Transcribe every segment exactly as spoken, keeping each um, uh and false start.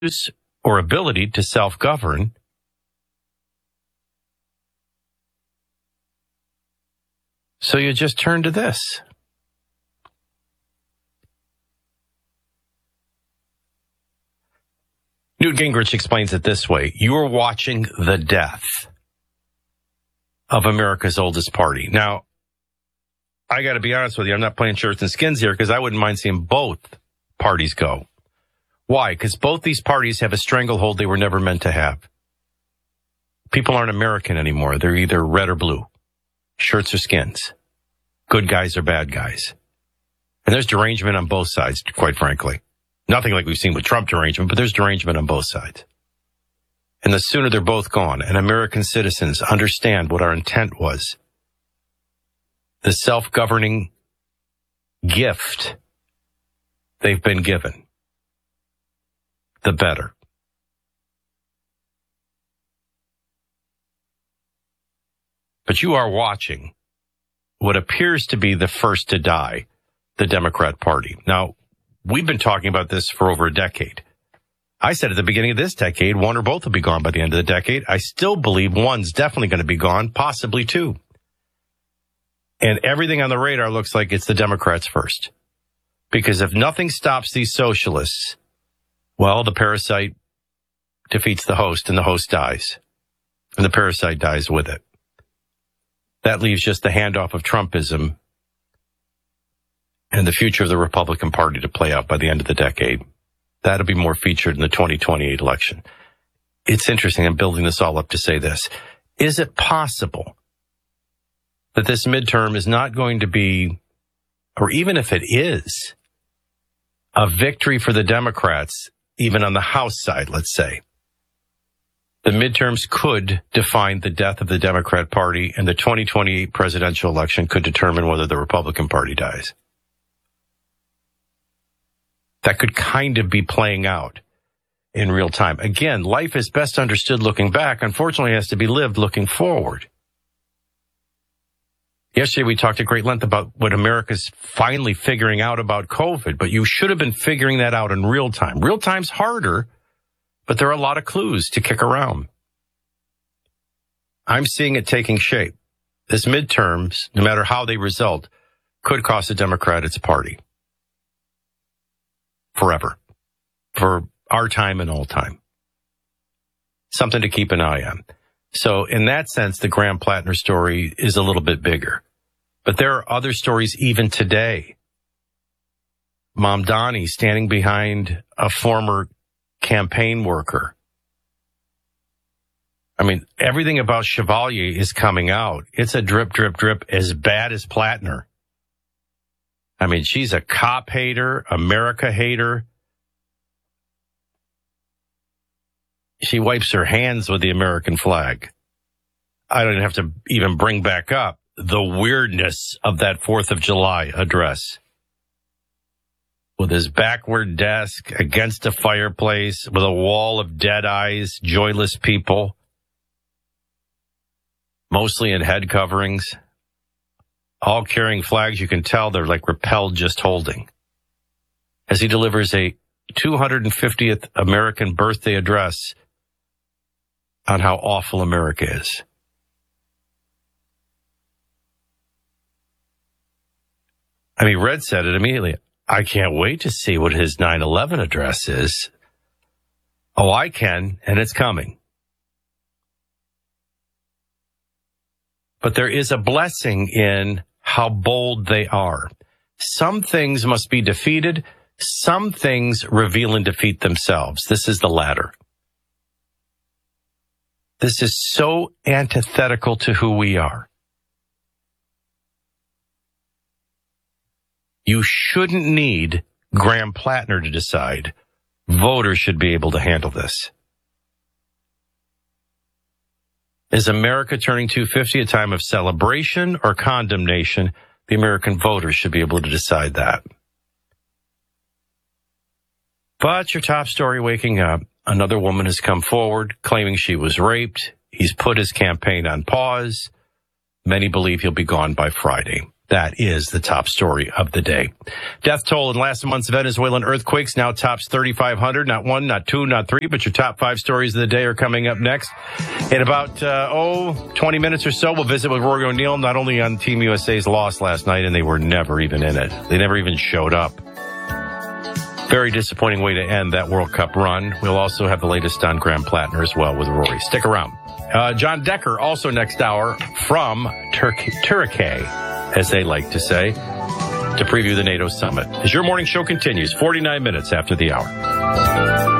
or ability to self-govern, so you just turn to this. Newt Gingrich explains it this way. You are watching the death of America's oldest party. Now, I got to be honest with you. I'm not playing shirts and skins here because I wouldn't mind seeing both parties go. Why? Because both these parties have a stranglehold they were never meant to have. People aren't American anymore. They're either red or blue, shirts or skins, good guys or bad guys. And there's derangement on both sides, quite frankly. Nothing like we've seen with Trump derangement, but there's derangement on both sides. And the sooner they're both gone and American citizens understand what our intent was, the self-governing gift they've been given, the better. But you are watching what appears to be the first to die, the Democrat Party. Now, we've been talking about this for over a decade. I said at the beginning of this decade, one or both will be gone by the end of the decade. I still believe one's definitely going to be gone, possibly two. And everything on the radar looks like it's the Democrats first. Because if nothing stops these socialists, well, the parasite defeats the host and the host dies. And the parasite dies with it. That leaves just the handoff of Trumpism and the future of the Republican Party to play out by the end of the decade. That'll be more featured in the twenty twenty-eight election. It's interesting. I'm building this all up to say this. Is it possible that this midterm is not going to be, or even if it is, a victory for the Democrats, even on the House side, let's say? The midterms could define the death of the Democrat Party, and the twenty twenty-eight presidential election could determine whether the Republican Party dies. That could kind of be playing out in real time. Again, life is best understood looking back. Unfortunately, it has to be lived looking forward. Yesterday, we talked at great length about what America's finally figuring out about COVID, but you should have been figuring that out in real time. Real time's harder, but there are a lot of clues to kick around. I'm seeing it taking shape. This midterms, no matter how they result, could cost the Democrat its party. Forever. For our time and all time. Something to keep an eye on. So in that sense, the Graham Plattner story is a little bit bigger. But there are other stories even today. Mom Donnie standing behind a former campaign worker. I mean, everything about Chevalier is coming out. It's a drip, drip, drip as bad as Plattner. I mean, she's a cop hater, America hater. She wipes her hands with the American flag. I don't have to even bring back up the weirdness of that fourth of July address. With his backward desk against a fireplace, with a wall of dead eyes, joyless people, mostly in head coverings, all carrying flags you can tell they're like repelled just holding. As he delivers a two hundred fiftieth American birthday address on how awful America is. I mean, Red said it immediately. I can't wait to see what his nine eleven address is. Oh, I can, and it's coming. But there is a blessing in how bold they are. Some things must be defeated. Some things reveal and defeat themselves. This is the latter. This is so antithetical to who we are. You shouldn't need Graham Plattner to decide. Voters should be able to handle this. Is America turning two fifty a time of celebration or condemnation? The American voters should be able to decide that. But your top story waking up, another woman has come forward claiming she was raped. He's put his campaign on pause. Many believe he'll be gone by Friday. That is the top story of the day. Death toll in last month's Venezuelan earthquakes now tops thirty-five hundred. Not one, not two, not three, but your top five stories of the day are coming up next. In about, uh, oh, twenty minutes or so, we'll visit with Rory O'Neill, not only on Team U S A's loss last night, and they were never even in it. They never even showed up. Very disappointing way to end that World Cup run. We'll also have the latest on Graham Plattner as well with Rory. Stick around. Uh, John Decker, also next hour from Turkey, Turkey, as they like to say, to preview the NATO summit. As your morning show continues, forty-nine minutes after the hour.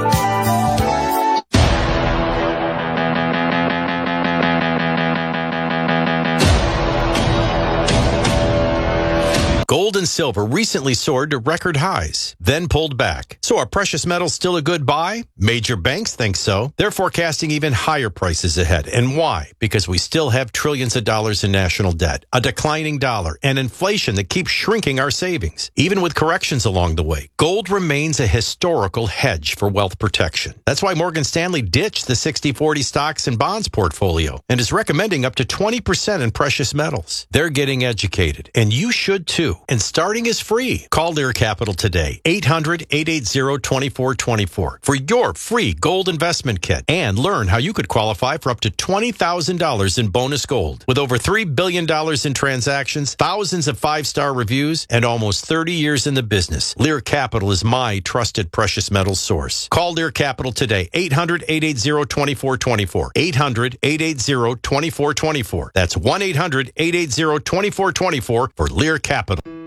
Gold and silver recently soared to record highs, then pulled back. So are precious metals still a good buy? Major banks think so. They're forecasting even higher prices ahead. And why? Because we still have trillions of dollars in national debt, a declining dollar, and inflation that keeps shrinking our savings. Even with corrections along the way, gold remains a historical hedge for wealth protection. That's why Morgan Stanley ditched the sixty forty stocks and bonds portfolio and is recommending up to twenty percent in precious metals. They're getting educated, and you should too. And starting is free. Call Lear Capital today, eight hundred, eight eight zero, two four two four for your free gold investment kit and learn how you could qualify for up to twenty thousand dollars in bonus gold. With over three billion dollars in transactions, thousands of five-star reviews, and almost thirty years in the business, Lear Capital is my trusted precious metals source. Call Lear Capital today, eight hundred, eight eight zero, two four two four, eight hundred, eight eight zero, two four two four. That's one eight hundred, eight eight zero, two four two four for Lear Capital.